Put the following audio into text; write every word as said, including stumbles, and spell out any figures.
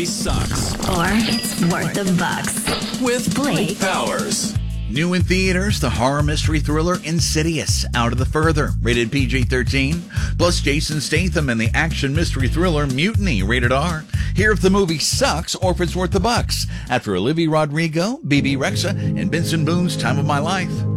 Sucks. Or it's worth the bucks. With Blake Powers. New in theaters, the horror mystery thriller Insidious, Out of the Further, rated P G thirteen. Plus Jason Statham and the action mystery thriller Mutiny, rated R. Hear if the movie sucks or if it's worth the bucks. After Olivia Rodrigo, B B Rexa, and Benson Boone's Time of My Life.